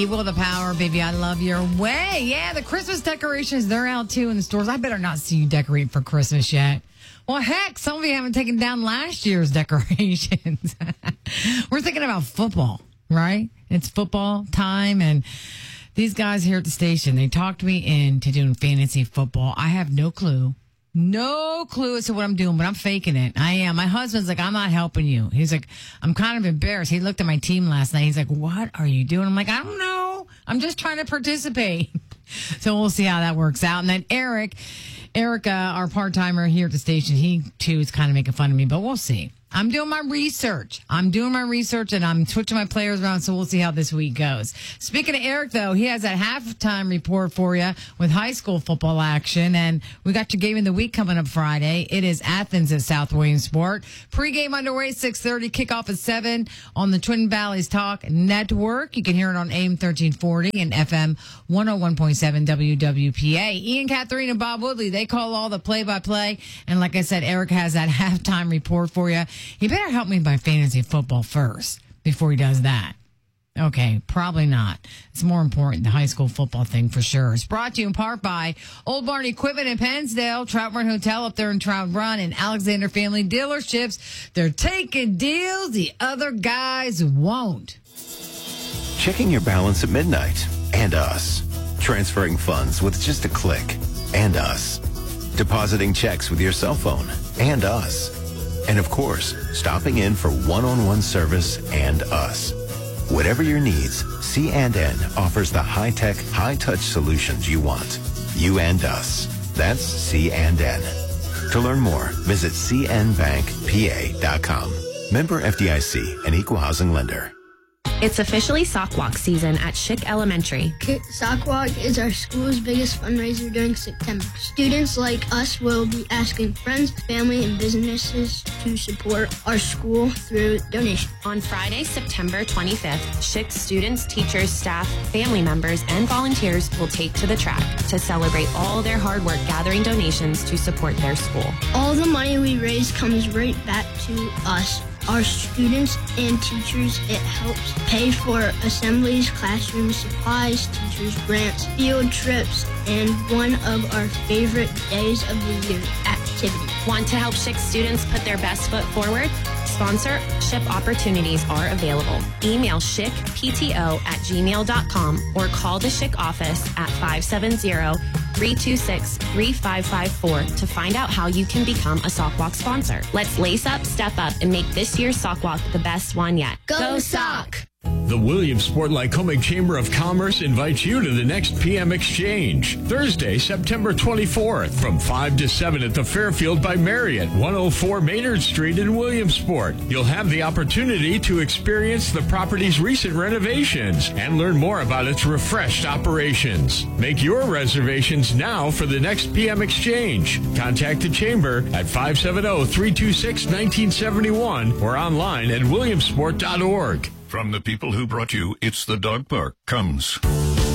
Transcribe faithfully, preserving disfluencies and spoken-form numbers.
Will the Power, baby, I love your way. Yeah, the Christmas decorations, they're out too in the stores. I better not see you decorate for Christmas yet. Well, heck, some of you haven't taken down last year's decorations. We're thinking about football, right? It's football time, and these guys here at the station, they talked me into doing fantasy football. I have no clue. No clue as to what I'm doing, but I'm faking it. I am. My husband's like, I'm not helping you. He's like, I'm kind of embarrassed. He looked at my team last night. He's like, what are you doing? I'm like, I don't know. I'm just trying to participate. So we'll see how that works out. And then Eric, Erica, our part-timer here at the station, he too is kind of making fun of me, but we'll see. I'm doing my research. I'm doing my research, and I'm switching my players around, so we'll see how this week goes. Speaking of Eric, though, he has that halftime report for you with high school football action, and we got your game of the week coming up Friday. It is Athens at South Williamsport. Pre-game underway, six thirty, kickoff at seven on the Twin Valleys Talk Network. You can hear it on A M thirteen forty and F M one oh one point seven W W P A. Ian, Catherine, and Bob Woodley, they call all the play-by-play, and like I said, Eric has that halftime report for you. He better help me by fantasy football first before he does that. Okay, probably not. It's more important, the high school football thing for sure. It's brought to you in part by Old Barn Equipment in Pennsdale, Trout Run Hotel up there in Trout Run, and Alexander Family Dealerships. They're taking deals the other guys won't. Checking your balance at midnight. And us. Transferring funds with just a click. And us. Depositing checks with your cell phone. And us. And of course, stopping in for one-on-one service and us. Whatever your needs, C and N offers the high-tech, high-touch solutions you want. You and us. That's C and N. To learn more, visit c n bank p a dot com. Member F D I C, an equal housing lender. It's officially Sock Walk season at Schick Elementary. Sock Walk is our school's biggest fundraiser during September. Students like us will be asking friends, family, and businesses to support our school through donations. On Friday, September twenty-fifth, Schick students, teachers, staff, family members, and volunteers will take to the track to celebrate all their hard work gathering donations to support their school. All the money we raise comes right back to us, our students and teachers. It helps pay for assemblies, classroom supplies, teachers' grants, field trips, and one of our favorite days of the year, activity. Want to help Schick students put their best foot forward? Sponsorship opportunities are available. Email schickpto at gmail dot com or call the Schick office at five seven zero, three two six, three five five four to find out how you can become a Sock Walk sponsor. Let's lace up, step up, and make this year's Sock Walk the best one yet. Go, Go Sock! The Williamsport Lycoming Chamber of Commerce invites you to the next P M Exchange, Thursday, September twenty-fourth, from five to seven at the Fairfield by Marriott, one oh four Maynard Street in Williamsport. You'll have the opportunity to experience the property's recent renovations and learn more about its refreshed operations. Make your reservations now for the next P M Exchange. Contact the Chamber at five seven zero, three two six, one nine seven one or online at williamsport dot org. From the people who brought you It's the Dog Park comes